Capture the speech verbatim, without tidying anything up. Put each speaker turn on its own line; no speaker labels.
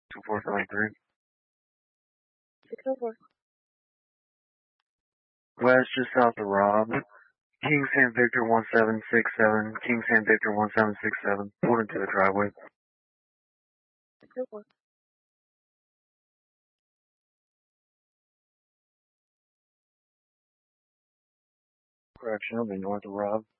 two four seven three.
six oh four.
West, just south of Rob. King Sam Victor one seven six seven. King Sam Victor one seven six seven. Pulled into the driveway.
six oh four.
Correction, I'll be north of Rob.